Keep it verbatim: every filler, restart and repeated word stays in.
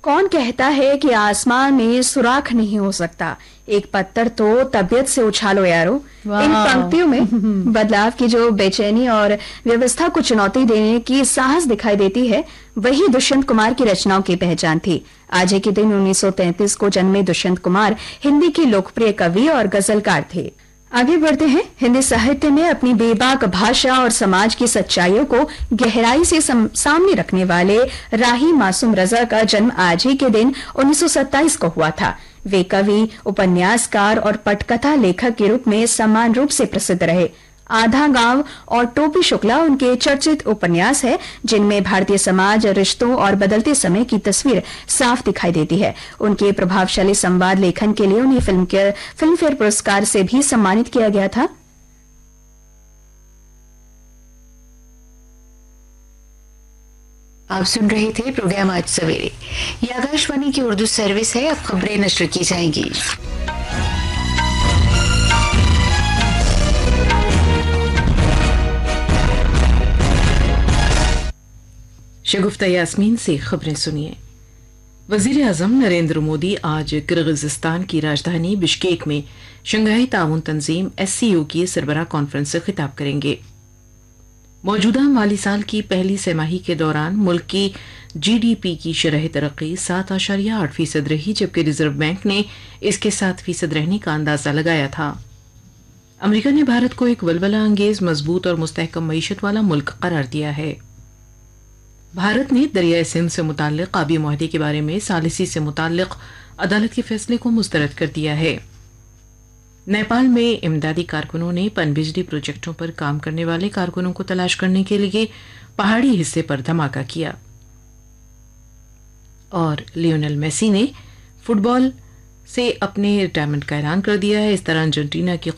कौन कहता है कि आसमान में सुराख नहीं हो सकता, एक पत्थर तो तबीयत से उछालो यारो। इन पंक्तियों में बदलाव की जो बेचैनी और व्यवस्था को चुनौती देने की साहस दिखाई देती है, वही दुष्यंत कुमार की रचनाओं की पहचान थी। आज ही के दिन उन्नीस सौ तैंतीस को जन्मे दुष्यंत कुमार हिंदी के लोकप्रिय कवि और गजलकार थे। आगे बढ़ते हैं। हिंदी साहित्य में अपनी बेबाक भाषा और समाज की सच्चाइयों को गहराई से सामने रखने वाले राही मासूम रजा का जन्म आज ही के दिन उन्नीस सौ सत्ताईस को हुआ था। वे कवि, उपन्यासकार और पटकथा लेखक के रूप में समान रूप से प्रसिद्ध रहे। आधा गांव और टोपी शुक्ला उनके चर्चित उपन्यास है, जिनमें भारतीय समाज, रिश्तों और बदलते समय की तस्वीर साफ दिखाई देती है। उनके प्रभावशाली संवाद लेखन के लिए उन्हें फिल्म के फिल्म फेयर पुरस्कार से भी सम्मानित किया गया था। आप सुन रहे थे प्रोग्राम आज सवेरे। ये आकाशवाणी की उर्दू सर्विस है। अब खबरें नश्र की जाएंगी। शगुफ्ता यास्मीन से खबरें सुनिए। वजीर आजम नरेंद्र मोदी आज किर्गिस्तान की राजधानी बिश्केक में शंघाई ताउन तंजीम एससीओ की सरबराह कॉन्फ्रेंस से खिताब करेंगे। मौजूदा माली साल की पहली तिमाही के दौरान मुल्क की जीडीपी की शरह तरक्की सात आशारिया आठ फीसद रही, जबकि रिजर्व बैंक ने इसके सात फीसद रहने का अंदाजा लगाया था। अमेरिका ने भारत को एक वलवला अंगेज, मजबूत और मुस्तहकम मईशत वाला मुल्क करार दिया है। भारत ने दरियाए सिंध से मुताल्लिक आबी मुआहदे के बारे में सालिसी से मुताल्लिक अदालत के फैसले को मुस्तरद कर दिया है। नेपाल में इमदादी कारकुनों ने पनबिजली प्रोजेक्टों पर काम करने वाले कारकुनों को तलाश करने के लिए पहाड़ी हिस्से पर धमाका किया। और लियोनेल मेसी ने फुटबॉल से अपने रिटायरमेंट का ऐलान कर दिया है। इस तरह अर्जेंटीना की